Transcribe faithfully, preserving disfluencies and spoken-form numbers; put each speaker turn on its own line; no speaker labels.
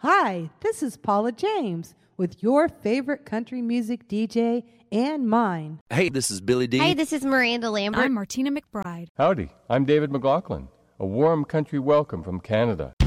Hi, this is Paula James with your favorite country music D J and mine.
Hey, this is Billy D.
Hi, this is Miranda Lambert.
I'm Martina McBride.
Howdy, I'm David McLaughlin. A warm country welcome from Canada.